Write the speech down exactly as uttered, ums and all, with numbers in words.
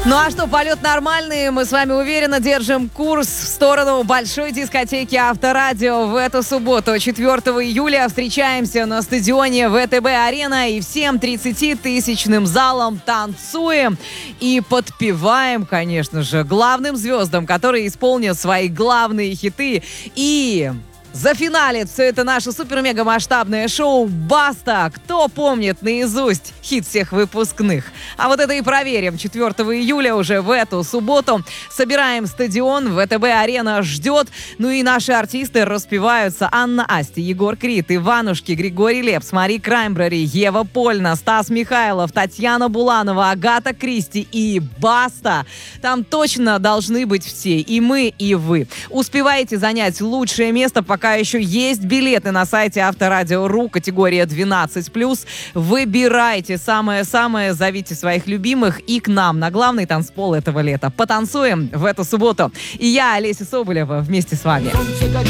Ну а что, полет нормальный. Мы с вами уверенно держим курс в сторону большой дискотеки Авторадио в эту субботу, четвёртого июля. Встречаемся на стадионе ВТБ-арена и всем тридцатитысячным залом танцуем и подпеваем, конечно же, главным звездам, которые исполнят свои главные хиты. И зафиналит все это наше супер-мега-масштабное шоу «Баста». Кто помнит наизусть хит всех выпускных? А вот это и проверим. четвёртого июля уже в эту субботу собираем стадион. ВТБ-арена ждет. Ну и наши артисты распеваются. Анна Асти, Егор Крид, Иванушки, Григорий Лепс, Мари Краймбрери, Ева Польна, Стас Михайлов, Татьяна Буланова, Агата Кристи и «Баста». Там точно должны быть все. И мы, и вы. Успеваете занять лучшее место, пока Пока еще есть билеты на сайте Авторадио точка ру, категория двенадцать плюс. Выбирайте самое-самое, зовите своих любимых и к нам на главный танцпол этого лета. Потанцуем в эту субботу. И я, Олеся Соболева, вместе с вами.